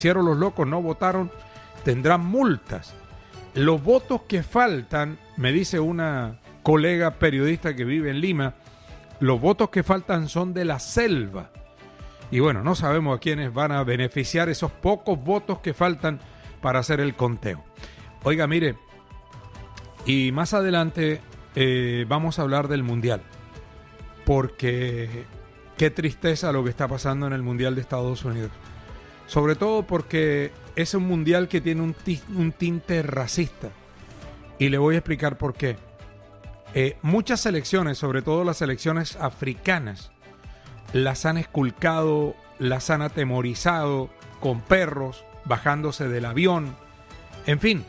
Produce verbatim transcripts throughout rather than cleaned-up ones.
hicieron los locos, no votaron, tendrán multas. Los votos que faltan, me dice una colega periodista que vive en Lima, los votos que faltan son de la selva. Y bueno, no sabemos a quiénes van a beneficiar esos pocos votos que faltan para hacer el conteo. Oiga, mire, y más adelante eh, vamos a hablar del Mundial, porque qué tristeza lo que está pasando en el Mundial de Estados Unidos. Sobre todo porque es un Mundial que tiene un, t- un tinte racista. Y le voy a explicar por qué. Eh, muchas selecciones, sobre todo las selecciones africanas, las han esculcado, las han atemorizado con perros, bajándose del avión, en fin.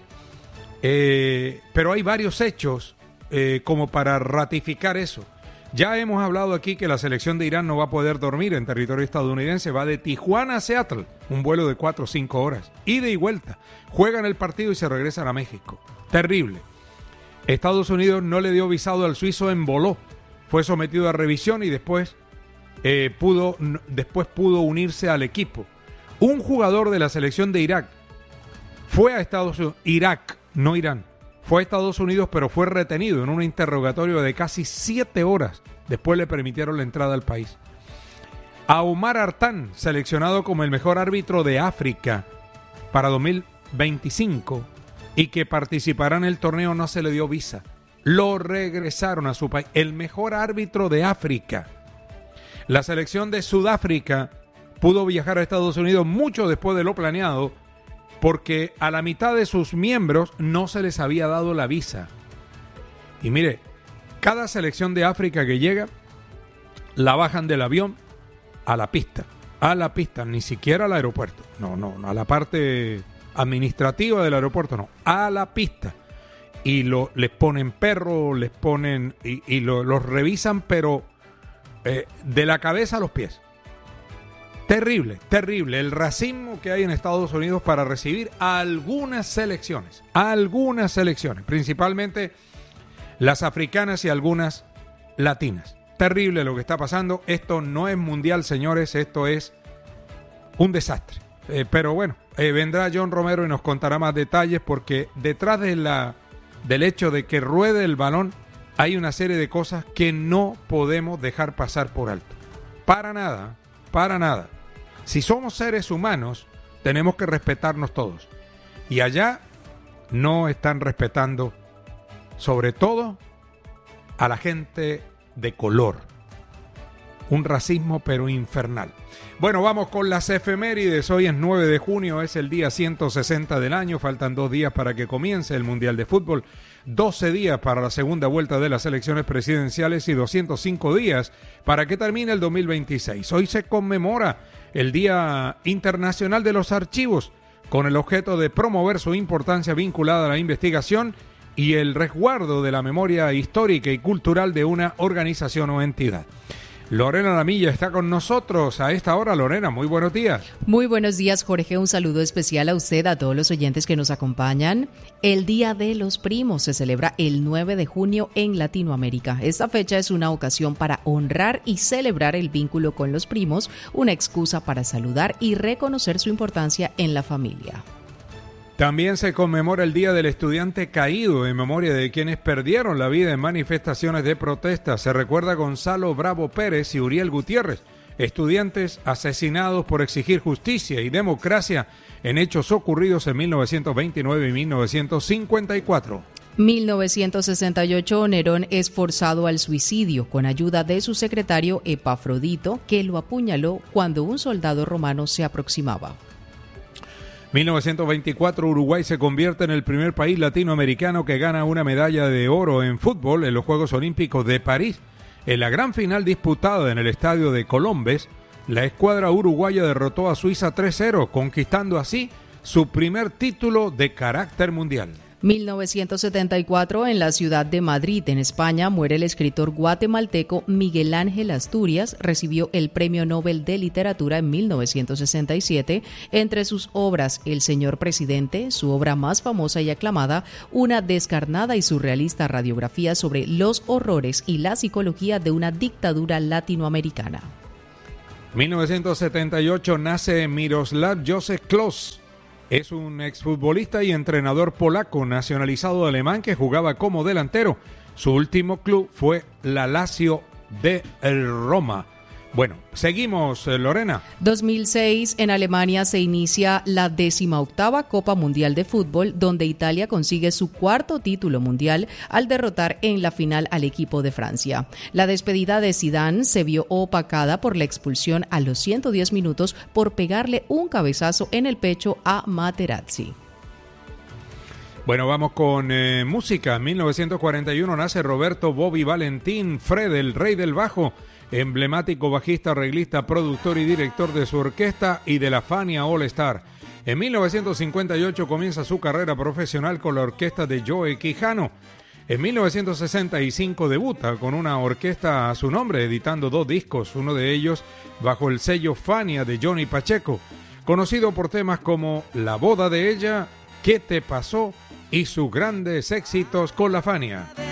Eh, pero hay varios hechos eh, como para ratificar eso. Ya hemos hablado aquí que la selección de Irán no va a poder dormir en territorio estadounidense, va de Tijuana a Seattle, un vuelo de cuatro o cinco horas, ida y vuelta. Juegan el partido y se regresan a México. Terrible. Estados Unidos no le dio visado al suizo Emboló, fue sometido a revisión y después, eh, pudo, después pudo unirse al equipo. Un jugador de la selección de Irak fue a Estados Unidos, Irak, no Irán. Fue a Estados Unidos, pero fue retenido en un interrogatorio de casi siete horas. Después le permitieron la entrada al país. A Omar Artán, seleccionado como el mejor árbitro de África para dos mil veinticinco y que participará en el torneo, no se le dio visa. Lo regresaron a su país. El mejor árbitro de África. La selección de Sudáfrica pudo viajar a Estados Unidos mucho después de lo planeado, porque a la mitad de sus miembros no se les había dado la visa. Y mire, cada selección de África que llega, la bajan del avión a la pista, a la pista, ni siquiera al aeropuerto. No, no, a la parte administrativa del aeropuerto, no, a la pista. Y lo, les ponen perros, les ponen, y, y lo, los revisan, pero eh, de la cabeza a los pies. Terrible, terrible el racismo que hay en Estados Unidos para recibir a algunas selecciones, a algunas selecciones, principalmente las africanas y algunas latinas. Terrible lo que está pasando. Esto no es mundial, señores, esto es un desastre. Eh, pero bueno, eh, vendrá John Romero y nos contará más detalles, porque detrás de la, del hecho de que ruede el balón hay una serie de cosas que no podemos dejar pasar por alto. Para nada, para nada. Si somos seres humanos, tenemos que respetarnos todos. Y allá no están respetando, sobre todo, a la gente de color. Un racismo pero infernal. Bueno, vamos con las efemérides. Hoy es nueve de junio, es el día ciento sesenta del año. Faltan dos días para que comience el Mundial de Fútbol. doce días para la segunda vuelta de las elecciones presidenciales y doscientos cinco días para que termine el dos mil veintiséis. Hoy se conmemora el Día Internacional de los Archivos, con el objeto de promover su importancia vinculada a la investigación y el resguardo de la memoria histórica y cultural de una organización o entidad. Lorena Lamilla está con nosotros a esta hora. Lorena, muy buenos días. Muy buenos días, Jorge. Un saludo especial a usted, a todos los oyentes que nos acompañan. El Día de los Primos se celebra el nueve de junio en Latinoamérica. Esta fecha es una ocasión para honrar y celebrar el vínculo con los primos, una excusa para saludar y reconocer su importancia en la familia. También se conmemora el Día del Estudiante Caído, en memoria de quienes perdieron la vida en manifestaciones de protesta. Se recuerda a Gonzalo Bravo Pérez y Uriel Gutiérrez, estudiantes asesinados por exigir justicia y democracia en hechos ocurridos en mil novecientos veintinueve y mil novecientos cincuenta y cuatro. mil novecientos sesenta y ocho, Nerón es forzado al suicidio con ayuda de su secretario Epafrodito, que lo apuñaló cuando un soldado romano se aproximaba. mil novecientos veinticuatro, Uruguay se convierte en el primer país latinoamericano que gana una medalla de oro en fútbol en los Juegos Olímpicos de París. En la gran final disputada en el estadio de Colombes, la escuadra uruguaya derrotó a Suiza tres cero, conquistando así su primer título de carácter mundial. mil novecientos setenta y cuatro, en la ciudad de Madrid, en España, muere el escritor guatemalteco Miguel Ángel Asturias. Recibió el Premio Nobel de Literatura en mil novecientos sesenta y siete. Entre sus obras, El Señor Presidente, su obra más famosa y aclamada, una descarnada y surrealista radiografía sobre los horrores y la psicología de una dictadura latinoamericana. mil novecientos setenta y ocho nace Miroslav Josef Klose. Es un exfutbolista y entrenador polaco nacionalizado alemán que jugaba como delantero. Su último club fue la Lazio de Roma. Bueno, seguimos, Lorena. dos mil seis, en Alemania se inicia la decimooctava Copa Mundial de Fútbol, donde Italia consigue su cuarto título mundial al derrotar en la final al equipo de Francia. La despedida de Zidane se vio opacada por la expulsión a los ciento diez minutos por pegarle un cabezazo en el pecho a Materazzi. Bueno, vamos con eh, música. En mil novecientos cuarenta y uno nace Roberto Bobby Valentín Fred, el rey del bajo, emblemático bajista, arreglista, productor y director de su orquesta y de la Fania All Star. En mil novecientos cincuenta y ocho comienza su carrera profesional con la orquesta de Joe Quijano. En mil novecientos sesenta y cinco debuta con una orquesta a su nombre, editando dos discos, uno de ellos bajo el sello Fania de Johnny Pacheco, conocido por temas como La boda de ella, ¿Qué te pasó? Y sus grandes éxitos con la Fania.